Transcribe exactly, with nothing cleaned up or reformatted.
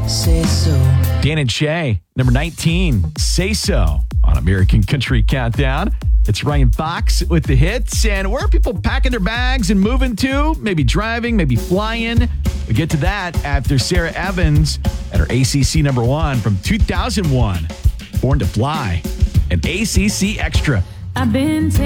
Say so. Dan and Shay, number nineteen, Say So on American Country Countdown. It's Ryan Fox with the hits. And where are people packing their bags and moving to? Maybe driving, maybe flying. We get to that after Sarah Evans at her A C C number one from two thousand one, Born to Fly, an A C C Extra. I've been